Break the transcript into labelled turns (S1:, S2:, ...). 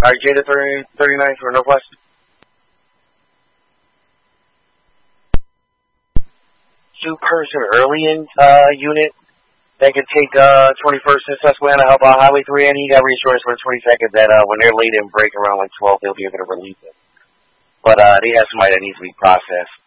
S1: Alright, Jada 39 for Northwest. Two-person early unit that can take 21st and Susquehanna help out Highway 3, and he got reassurance for 20 seconds that when they're late and break around like 12, they'll be able to release it. But they have somebody that needs to be processed.